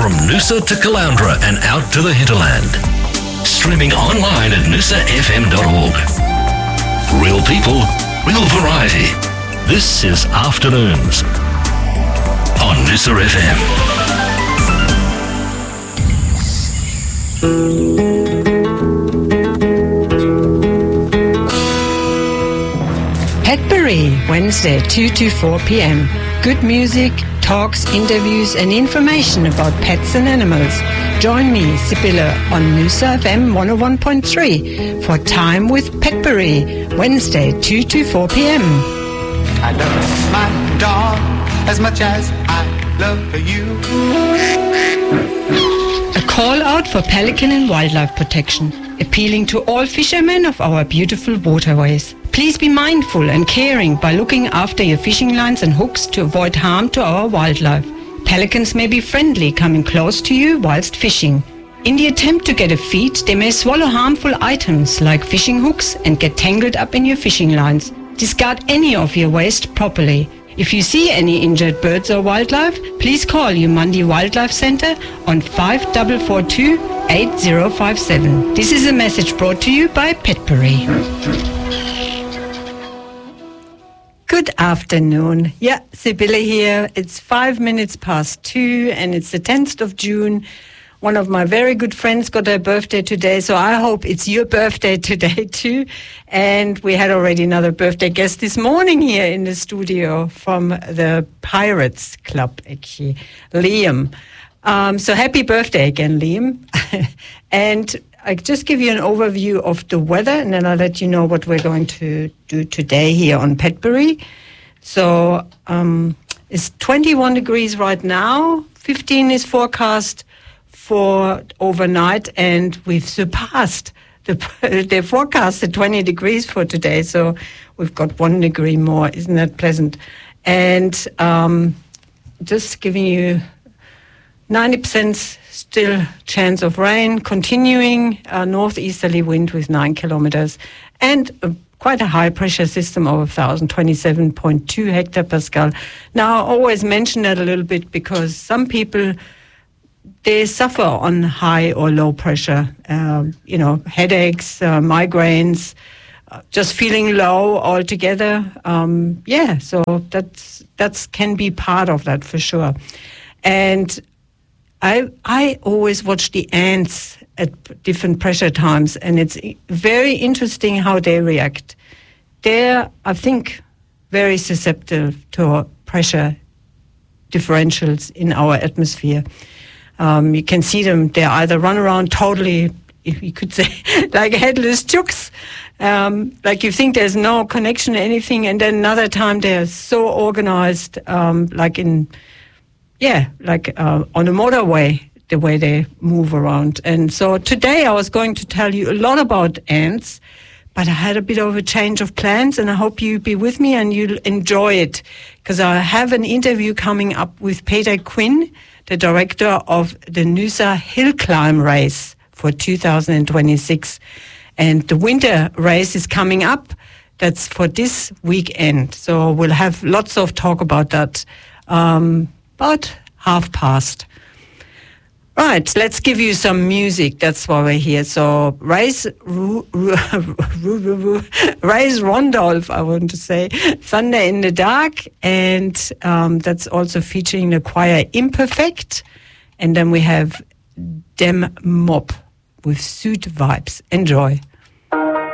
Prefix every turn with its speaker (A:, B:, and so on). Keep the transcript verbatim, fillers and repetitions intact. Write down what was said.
A: From Noosa to Caloundra and out to the hinterland. Streaming online at noosa f m dot org. Real people, real variety. This is Afternoons on Noosa F M.
B: Petbury, Wednesday, two to four p.m. Good music, talks, interviews and information about pets and animals. Join me, Sibylle, on Noosa F M one oh one point three for Time with Petbury, Wednesday, two to four p.m.
C: I love my dog as much as I love you.
B: A call out for pelican and wildlife protection, appealing to all fishermen of our beautiful waterways. Please be mindful and caring by looking after your fishing lines and hooks to avoid harm to our wildlife. Pelicans may be friendly, coming close to you whilst fishing. In the attempt to get a feed, they may swallow harmful items like fishing hooks and get tangled up in your fishing lines. Discard any of your waste properly. If you see any injured birds or wildlife, please call Umandi Wildlife Centre on five four four two, eight zero five seven. This is a message brought to you by Petbury. Good afternoon. Yeah, Sibylle here. It's five minutes past two and it's the tenth of June. One of my very good friends got her birthday today, so I hope it's your birthday today too. And we had already another birthday guest this morning here in the studio from the Pirates Club, actually, Liam. Um, so happy birthday again, Liam. And I'll just give you an overview of the weather, and then I'll let you know what we're going to do today here on Petbury. So um, it's twenty-one degrees right now, fifteen is forecast for overnight, and we've surpassed the they forecasted twenty degrees for today, so we've got one degree more. Isn't that pleasant? And um, just giving you ninety percent still chance of rain, continuing a northeasterly wind with nine kilometers, and a, quite a high pressure system of one thousand twenty-seven point two hectopascal. Now, I always mention that a little bit because some people, they suffer on high or low pressure, uh, you know, headaches, uh, migraines, uh, just feeling low altogether. Um, yeah, so that's that's can be part of that for sure. And I I always watch the ants at different pressure times, and it's very interesting how they react. They're, I think, very susceptible to pressure differentials in our atmosphere. Um, you can see them, they either run around totally, if you could say, like headless chooks, um, like you think there's no connection to anything, and then another time they're so organized, um, like in, yeah, like uh, on a motorway, the way they move around. And so today I was going to tell you a lot about ants, but I had a bit of a change of plans, and I hope you'll be with me and you'll enjoy it, because I have an interview coming up with Peter Quinn, the director of the Noosa Hill Climb Race for two thousand twenty-six. And the winter race is coming up. That's for this weekend. So we'll have lots of talk about that. Um, about half past. Right, let's give you some music. That's why we're here. So Rise, Ru, Ru, Ru, Ru, Ru, Rise Rondolph, I want to say, Thunder in the Dark. And um, that's also featuring the choir Imperfect. And then we have Dem Mob with Suit Vibes. Enjoy.